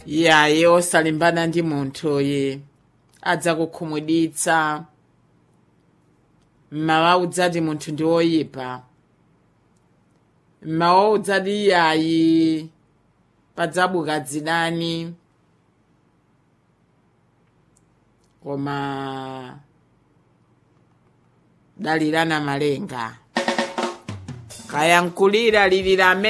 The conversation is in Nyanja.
iyayi osalimbana ndi munthuyi adza kukhumudwitsa mmawa udzati munthu ndi woyipa mmawa udzati iyayi padzabuka dzidani koma dalirana malenga kayankulira lilira